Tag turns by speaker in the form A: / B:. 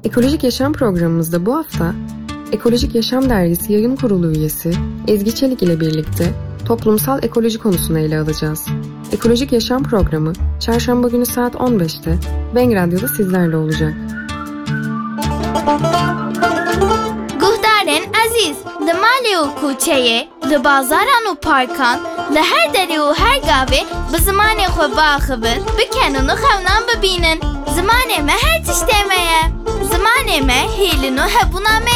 A: Ekolojik Yaşam programımızda bu hafta Ekolojik Yaşam Dergisi Yayın Kurulu üyesi Ezgi Çelik ile birlikte toplumsal ekoloji konusunu ele alacağız. Ekolojik Yaşam programı Çarşamba günü saat 15'te Bang Radyo'da sizlerle olacak.
B: Guhdarên aziz, li malê û kûçeyê, li bazaran û parkan, li her derê û her gavê bi zimanê xwe biaxivin, bikenin û xewnan bibînin. Zimanê me her tiştê me ye. Zimanê me hêlin û hebûna me